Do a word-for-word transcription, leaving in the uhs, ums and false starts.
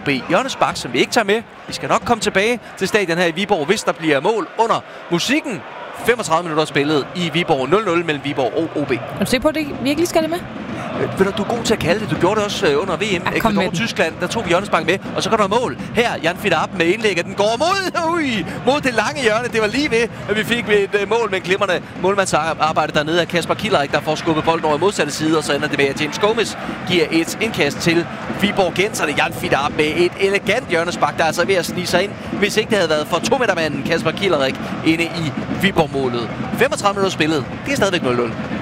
B. Hjørnespark, som vi ikke tager med. Vi skal nok komme tilbage til stadion her i Viborg, hvis der bliver mål under musikken. femogtredive minutter spillet i Viborg. nul nul mellem Viborg og O B. Er du sikker på, at det virkelig skal det med? Øh, ved du, du er god til at kalde det. Du gjorde det også under V M. Ja, kom med den. Tyskland, der tog vi hjørnespark med. Og så går der mål. Her, Jan Fidarp med indlægget. Den går mod, ui, mod det lange hjørne. Det var lige ved, at vi fik et uh, mål med en glimrende målmandsarbejde dernede af Kasper Killerik, der får skubbet bolden over i modsatte side. Og så ender det med, at James Gomes giver et indkast til Viborgenserne. Jan Fidarp med et elegant hjørnespark, der er altså ved at snige sig ind, hvis ikke det havde været for to-metermanden Kasper Killerik inde i Viborg-målet. femogtredive minutter spillet. Det er stadigvæk nul nul.